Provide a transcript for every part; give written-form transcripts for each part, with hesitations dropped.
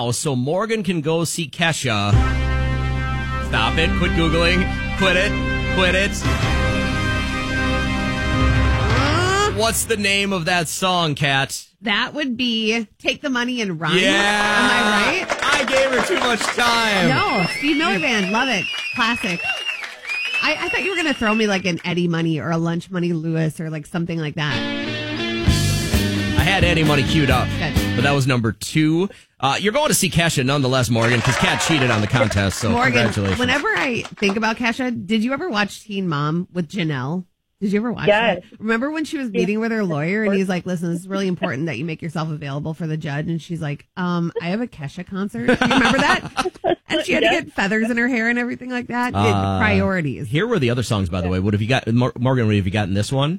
now so Morgan can go see Kesha. Stop it. Quit Googling. Quit it. What's the name of that song, Kat? That would be Take the Money and Run. Yeah. Am I right? I gave her too much time. No, Steve Miller Band. Love it. Classic. I thought you were going to throw me like an Eddie Money or a Lunch Money Lewis or like something like that. I had Eddie Money queued up, Good. but that was number 2. You're going to see Kesha nonetheless, Morgan, because Kat cheated on the contest, so Morgan, congratulations. whenever I think about Kesha, did you ever watch Teen Mom with Janelle? Did you ever watch Yes. that? Remember when she was meeting with her lawyer and he's like, listen, this is really important that you make yourself available for the judge. And she's like, I have a Kesha concert. Do you remember that? And she had to get feathers in her hair and everything like that. Priorities. Here were the other songs, by the way. What have you got, Morgan? What have you gotten this one?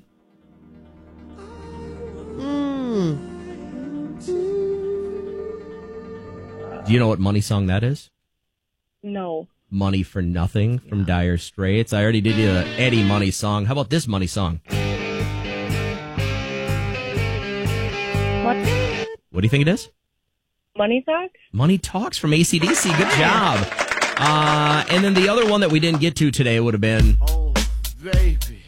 Do you know what money song that is? No. Money for Nothing from Dire Straits. I already did the Eddie Money song. How about this money song? What do you think it is? Money Talks? Money Talks from AC/DC. Good job. And then the other one that we didn't get to today would have been... Oh, baby.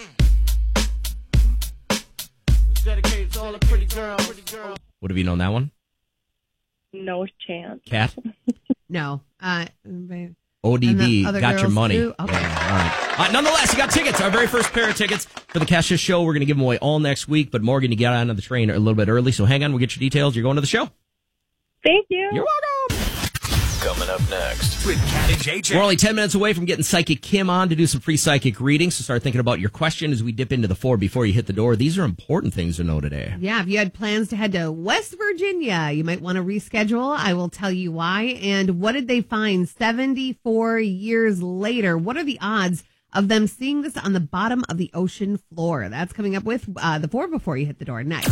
It's dedicated to all the pretty girls. Would have you known that one? No chance. Kat? No. ODB, other Got Your girls Money. too? Okay. Yeah, all right. Nonetheless, you got tickets. Our very first pair of tickets for the Kesha show. We're going to give them away all next week. But Morgan, you get on the train a little bit early, so hang on. We'll get your details. You're going to the show. Thank you. You're welcome. Coming up next with Kat and JJ. We're only 10 minutes away from getting Psychic Kim on to do some free psychic readings. So start thinking about your question as we dip into the 4 before you hit the door. These are important things to know today. Yeah, if you had plans to head to West Virginia, you might want to reschedule. I will tell you why. And what did they find 74 years later? What are the odds of them seeing this on the bottom of the ocean floor? That's coming up with the 4 before you hit the door next.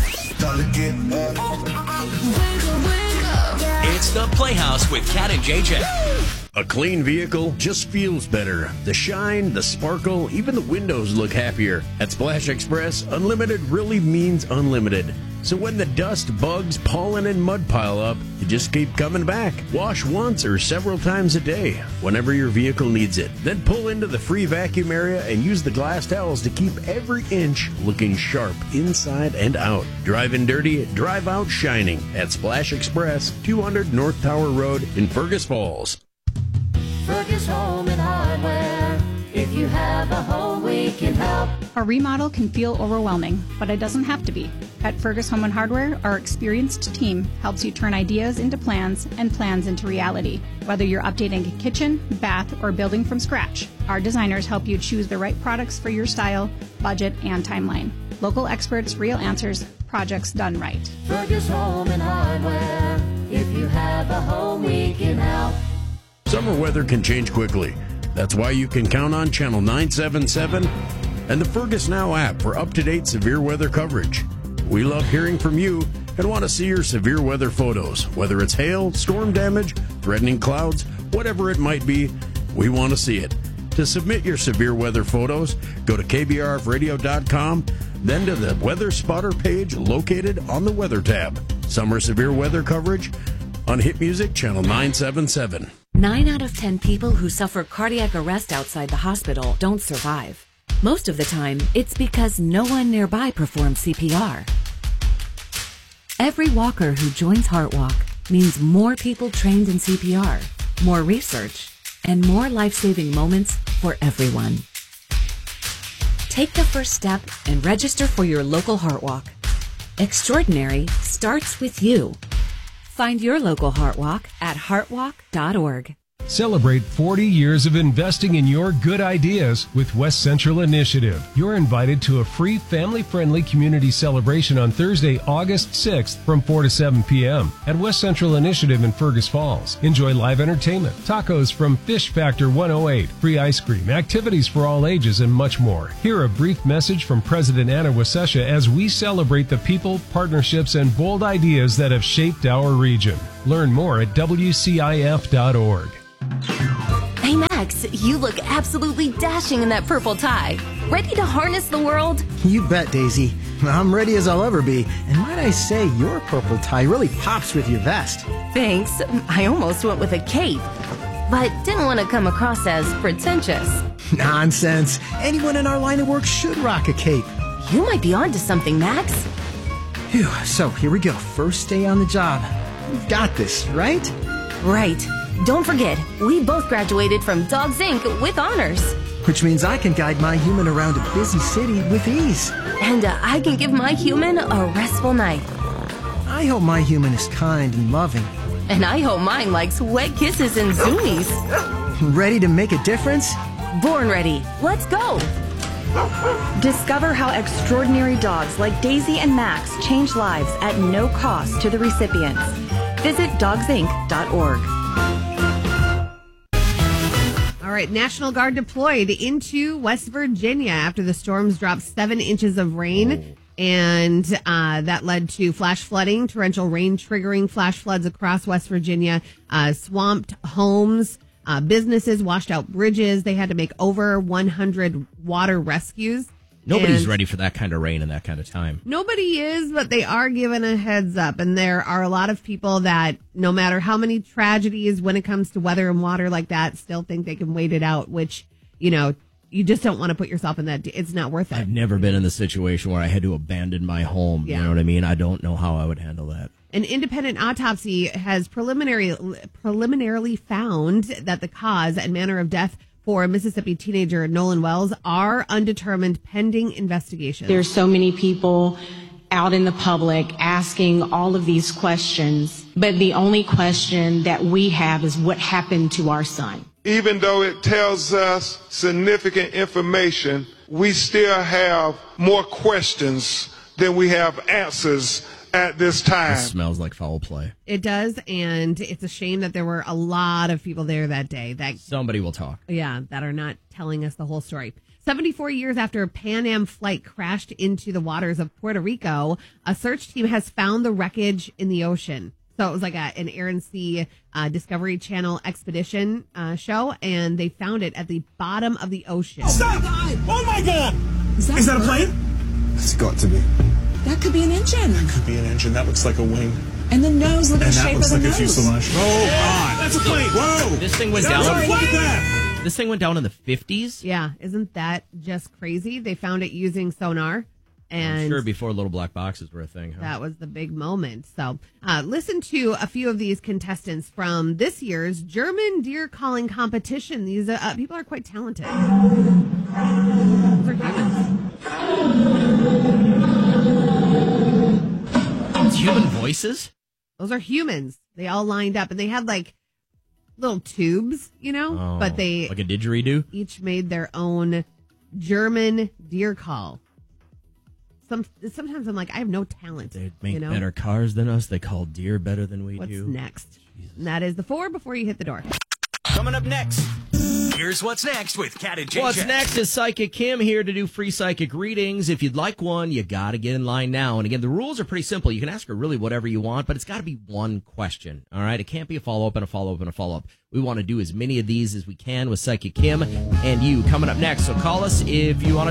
It's the Playhouse with Kat and JJ. A clean vehicle just feels better. The shine, the sparkle, even the windows look happier. At Splash Express, unlimited really means unlimited. So when the dust, bugs, pollen, and mud pile up, you just keep coming back. Wash once or several times a day, whenever your vehicle needs it. Then pull into the free vacuum area and use the glass towels to keep every inch looking sharp inside and out. Drive in dirty, drive out shining at Splash Express, 200 North Tower Road in Fergus Falls. Fergus Home and Hardware. If you have a home, we can help. A remodel can feel overwhelming, but it doesn't have to be. At Fergus Home and Hardware, our experienced team helps you turn ideas into plans and plans into reality. Whether you're updating a kitchen, bath, or building from scratch, our designers help you choose the right products for your style, budget, and timeline. Local experts, real answers, projects done right. Fergus Home and Hardware. If you have a home, we can help. Summer weather can change quickly. That's why you can count on Channel 977 and the Fergus Now app for up-to-date severe weather coverage. We love hearing from you and want to see your severe weather photos. Whether it's hail, storm damage, threatening clouds, whatever it might be, we want to see it. To submit your severe weather photos, go to kbrfradio.com, then to the Weather Spotter page located on the Weather tab. Summer severe weather coverage on Hit Music Channel 977. 9 out of 10 people who suffer cardiac arrest outside the hospital don't survive. Most of the time, it's because no one nearby performs CPR. Every walker who joins HeartWalk means more people trained in CPR, more research, and more life-saving moments for everyone. Take the first step and register for your local HeartWalk. Extraordinary starts with you. Find your local HeartWalk at heartwalk.org. Celebrate 40 years of investing in your good ideas with West Central Initiative. You're invited to a free family-friendly community celebration on Thursday, August 6th from 4 to 7 p.m. at West Central Initiative in Fergus Falls. Enjoy live entertainment, tacos from Fish Factor 108, free ice cream, activities for all ages, and much more. Hear a brief message from President Anna Wasesha as we celebrate the people, partnerships, and bold ideas that have shaped our region. Learn more at WCIF.org. Hey, Max, Max, you look absolutely dashing in that purple tie. Ready to harness the world? You bet, Daisy. I'm ready as I'll ever be. And might I say, your purple tie really pops with your vest. Thanks. I almost went with a cape, but didn't want to come across as pretentious. Nonsense. Anyone in our line of work should rock a cape. You might be onto something, Max. Phew. So here we go. First day on the job. We've got this, right? Right. Don't forget, we both graduated from Dogs Inc. with honors. Which means I can guide my human around a busy city with ease. And I can give my human a restful night. I hope my human is kind and loving. And I hope mine likes wet kisses and zoomies. Ready to make a difference? Born ready. Let's go. Discover how extraordinary dogs like Daisy and Max change lives at no cost to the recipients. Visit dogsinc.org. All right, National Guard deployed into West Virginia after the storms dropped 7 inches of rain. And that led to flash flooding, torrential rain triggering flash floods across West Virginia, swamped homes, businesses, washed out bridges. They had to make over 100 water rescues. Nobody's ready for that kind of rain and that kind of time. Nobody is, but they are given a heads up. And there are a lot of people that, no matter how many tragedies when it comes to weather and water like that, still think they can wait it out, which, you know, you just don't want to put yourself in that. It's not worth it. I've never been in the situation where I had to abandon my home. Yeah. You know what I mean? I don't know how I would handle that. An independent autopsy has preliminarily found that the cause and manner of death for Mississippi teenager Nolan Wells are undetermined pending investigation. There's so many people out in the public asking all of these questions, but the only question that we have is what happened to our son. Even though it tells us significant information, we still have more questions than we have answers at this time. It smells like foul play. It does, and it's a shame that there were a lot of people there that day. That somebody will talk. Yeah, that are not telling us the whole story. 74 years after a Pan Am flight crashed into the waters of Puerto Rico, a search team has found the wreckage in the ocean. So it was like an Air and Sea Discovery Channel expedition show, and they found it at the bottom of the ocean. Stop! Oh my God! Is that a plane? It's got to be. That could be an engine. That could be an engine. That looks like a wing. And the nose, look at the shape of the nose. And that looks like a fuselage. Oh, God. That's a plane. Whoa. This thing went down. Look at that. This thing went down in the 50s? Yeah. Isn't that just crazy? They found it using sonar. And I'm sure before little black boxes were a thing. Huh? That was the big moment. So listen to a few of these contestants from this year's German deer calling competition. These people are quite talented. Those are humans. It's human voices? Those are humans. They all lined up, and they had like little tubes, you know, but they like a didgeridoo. Each made their own German deer call. Sometimes I'm like, I have no talent. They make you know? better cars than us. They call deer better than we What's do. What's next? And that is the 4 before you hit the door. Coming up next. Here's what's next with Cat and JJ. What's next is Psychic Kim here to do free psychic readings. If you'd like one, you got to get in line now. And again, the rules are pretty simple. You can ask her really whatever you want, but it's got to be one question. All right? It can't be a follow-up and a follow-up and a follow-up. We want to do as many of these as we can with Psychic Kim and you coming up next. So call us if you want to